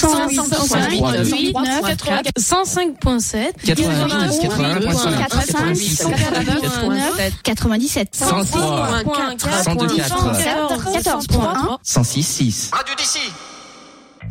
105.7, 97. 103.4, 102.4, 14.1, 106.6. Radio d'ici.